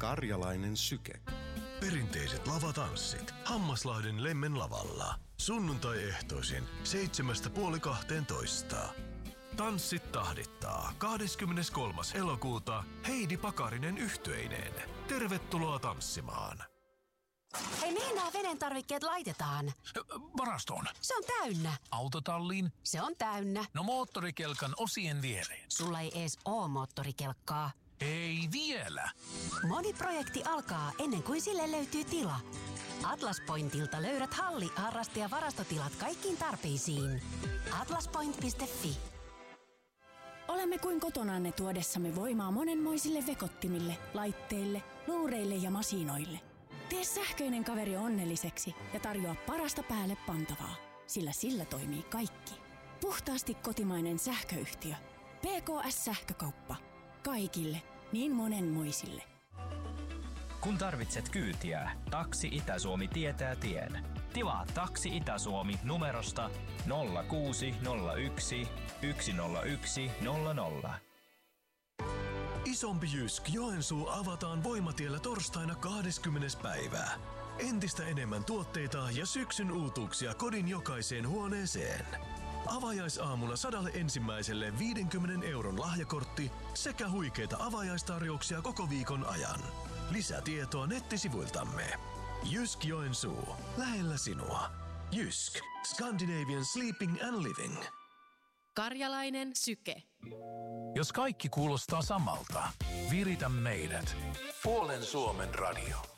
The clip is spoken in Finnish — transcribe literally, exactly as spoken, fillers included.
Karjalainen syke. Perinteiset lavatanssit Hammaslahden Lemmen lavalla. Sunnuntai-ehtoisin seitsemästä puoli kahteentoista. Tanssit tahdittaa kahdeskymmeneskolmas elokuuta Heidi Pakarinen yhtyeineen. Tervetuloa tanssimaan. Hei, mihin nämä veden tarvikkeet laitetaan? Varastoon. Se on täynnä. Autotalliin. Se on täynnä. No moottorikelkan osien viereen. Sulla ei ees oo moottorikelkkaa. Ei vielä. Moni projekti alkaa ennen kuin sille löytyy tila. Atlas Pointilta löydät halli-, harraste- ja varastotilat kaikkiin tarpeisiin. atlaspoint piste fi. Olemme kuin kotonanne tuodessamme voimaa monenmoisille vekottimille, laitteille, luureille ja masinoille. Tee sähköinen kaveri onnelliseksi ja tarjoa parasta päälle pantavaa, sillä sillä toimii kaikki. Puhtaasti kotimainen sähköyhtiö. P K S-sähkökauppa. Kaikille, niin monenmoisille. Kun tarvitset kyytiä, Taksi Itä-Suomi tietää tien. Tilaa Taksi Itä-Suomi numerosta nolla kuusi nolla yksi yksi nolla yksi nolla nolla. Isompi Jysk Joensuu avataan Voimatiellä torstaina kahdeskymmenes päivää. Entistä enemmän tuotteita ja syksyn uutuuksia kodin jokaiseen huoneeseen. Avajaisaamuna sadalle ensimmäiselle viidenkymmenen euron lahjakortti sekä huikeita avajaistarjouksia koko viikon ajan. Lisätietoa nettisivuiltamme. Jysk Joensuu. Lähellä sinua. Jysk. Scandinavian Sleeping and Living. Karjalainen syke. Jos kaikki kuulostaa samalta, viritä meidät. Puolen Suomen radio.